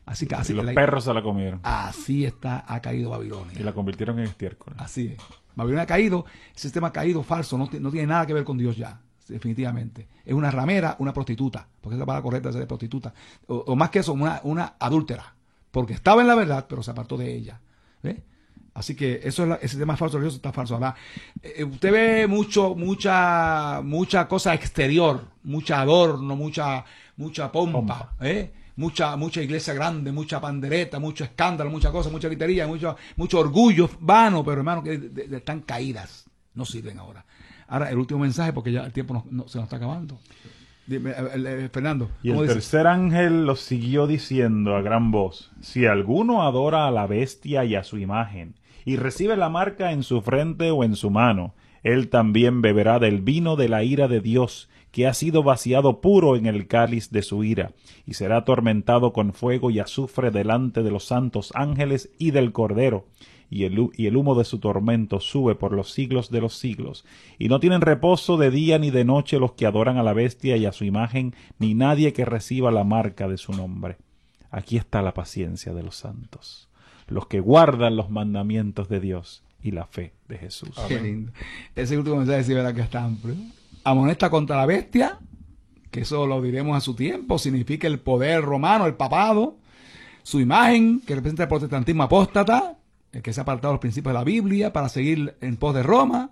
Y los perros se la comieron. Así ha caído Babilonia. Y la convirtieron en estiércol. Así es. Babilonia ha caído, el sistema ha caído falso, no tiene nada que ver con Dios ya, definitivamente. Es una ramera, una prostituta, porque es la palabra correcta de ser prostituta. O más que eso, una adúltera, porque estaba en la verdad, pero se apartó de ella. ¿Ve? Así que eso es ese sistema falso religioso está falso. Ahora, usted ve mucha cosa exterior, mucha adorno, mucha pompa. Mucha iglesia grande, mucha pandereta, mucho escándalo, mucha cosa, mucha gritería, mucho orgullo vano, pero hermano, que están caídas, no sirven ahora. Ahora, el último mensaje, porque ya el tiempo se nos está acabando. Dime, Fernando. Y el tercer ángel los siguió diciendo a gran voz: si alguno adora a la bestia y a su imagen, y recibe la marca en su frente o en su mano, él también beberá del vino de la ira de Dios, que ha sido vaciado puro en el cáliz de su ira, y será atormentado con fuego y azufre delante de los santos ángeles y del Cordero, y el humo de su tormento sube por los siglos de los siglos. Y no tienen reposo de día ni de noche los que adoran a la bestia y a su imagen, ni nadie que reciba la marca de su nombre. Aquí está la paciencia de los santos, los que guardan los mandamientos de Dios y la fe de Jesús. Qué lindo. Ese último mensaje sí verá que está amplio. Amonesta contra la bestia, que eso lo diremos a su tiempo, significa el poder romano, el papado, su imagen, que representa el protestantismo apóstata, el que se ha apartado de los principios de la Biblia para seguir en pos de Roma,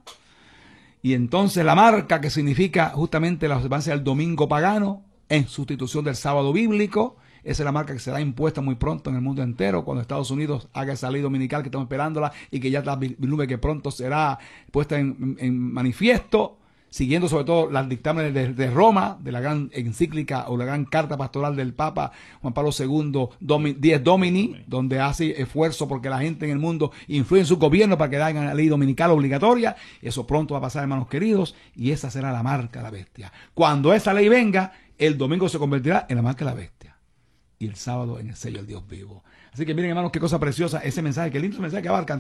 y entonces la marca, que significa justamente la observancia del domingo pagano en sustitución del sábado bíblico. Esa es la marca que será impuesta muy pronto en el mundo entero, cuando Estados Unidos haga esa ley dominical que estamos esperándola, y que ya está vislumbre que pronto será puesta en manifiesto, siguiendo sobre todo las dictámenes de Roma, de la gran encíclica o la gran carta pastoral del Papa Juan Pablo II, Dies Domini, donde hace esfuerzo porque la gente en el mundo influye en su gobierno para que hagan la ley dominical obligatoria. Eso pronto va a pasar, hermanos queridos, y esa será la marca de la bestia. Cuando esa ley venga, el domingo se convertirá en la marca de la bestia, y el sábado en el sello del Dios vivo. Así que miren, hermanos, qué cosa preciosa ese mensaje, qué lindo mensaje que abarcan.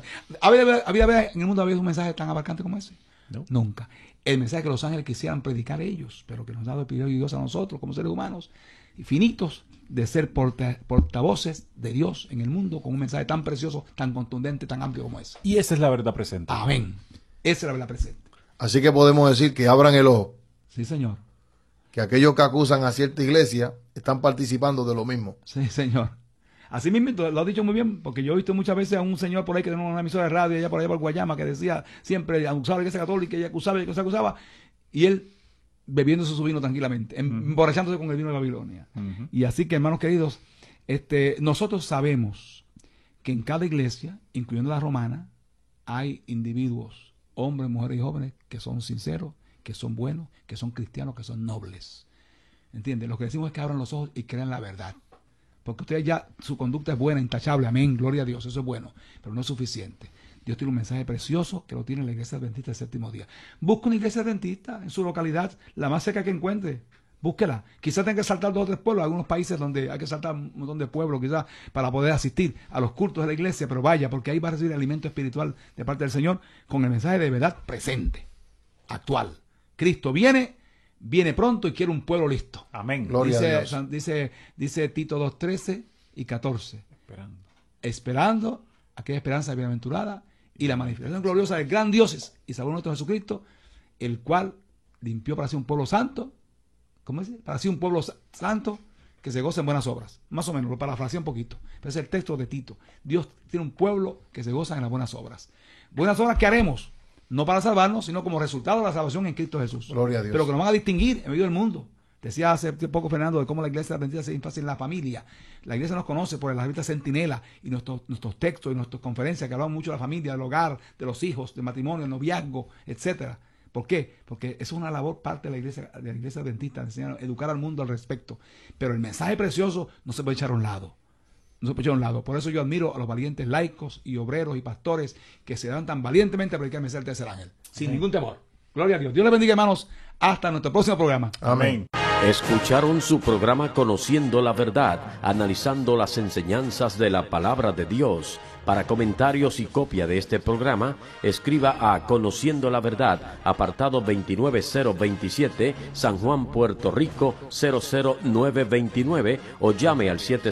¿Había en el mundo un mensaje tan abarcante como ese? No. Nunca. El mensaje que los ángeles quisieran predicar ellos, pero que nos ha dado el privilegio de Dios a nosotros como seres humanos finitos de ser portavoces de Dios en el mundo, con un mensaje tan precioso, tan contundente, tan amplio como ese. Y esa es la verdad presente. Amén. Esa es la verdad presente. Así que podemos decir que abran el ojo. Sí, señor. Que aquellos que acusan a cierta iglesia están participando de lo mismo. Sí, señor. Así mismo, lo has dicho muy bien, porque yo he visto muchas veces a un señor por ahí que tenía una emisora de radio allá por allá por Guayama, que decía siempre, acusaba a la iglesia católica, y acusaba, y él bebiéndose su vino tranquilamente, emborrachándose con el vino de Babilonia. Y así que, hermanos queridos, nosotros sabemos que en cada iglesia, incluyendo la romana, hay individuos, hombres, mujeres y jóvenes, que son sinceros, que son buenos, que son cristianos, que son nobles. ¿Entienden? Lo que decimos es que abran los ojos y crean la verdad. Porque ustedes ya, su conducta es buena, intachable, amén, gloria a Dios, eso es bueno, pero no es suficiente. Dios tiene un mensaje precioso que lo tiene la iglesia adventista del séptimo día. Busca una iglesia adventista en su localidad, la más cerca que encuentre, búsquela. Quizás tenga que saltar 2 o 3 pueblos, algunos países donde hay que saltar un montón de pueblos quizás para poder asistir a los cultos de la iglesia, pero vaya, porque ahí va a recibir alimento espiritual de parte del Señor con el mensaje de verdad presente, actual. Cristo viene pronto y quiere un pueblo listo. Amén. Gloria a Dios. Dice Tito 2:13 y 14. Esperando aquella esperanza bienaventurada y la manifestación gloriosa del gran Dios y Salvador nuestro Jesucristo, el cual limpió para sí un pueblo santo. ¿Cómo dice? Para sí un pueblo santo que se goza en buenas obras. Más o menos, lo parafraseé un poquito. Pero es el texto de Tito. Dios tiene un pueblo que se goza en las buenas obras. ¿Buenas obras que haremos? No para salvarnos, sino como resultado de la salvación en Cristo Jesús. Gloria a Dios. Pero que nos van a distinguir en medio del mundo. Decía hace poco Fernando de cómo la iglesia adventista se énfasis en la familia. La iglesia nos conoce por la revista Centinela y nuestros textos y nuestras conferencias que hablan mucho de la familia, del hogar, de los hijos, del matrimonio, del noviazgo, etcétera. ¿Por qué? Porque eso es una labor parte de la iglesia adventista, enseñar, educar al mundo al respecto. Pero el mensaje precioso no se puede echar a un lado. No se puede echar a un lado. Por eso yo admiro a los valientes laicos y obreros y pastores que se dan tan valientemente a predicar el mensaje del tercer ángel. Sin ningún temor. Gloria a Dios. Dios les bendiga, hermanos. Hasta nuestro próximo programa. Amén. Escucharon su programa Conociendo la Verdad, analizando las enseñanzas de la Palabra de Dios. Para comentarios y copia de este programa, escriba a Conociendo la Verdad, apartado 29027, San Juan, Puerto Rico, 00929, o llame al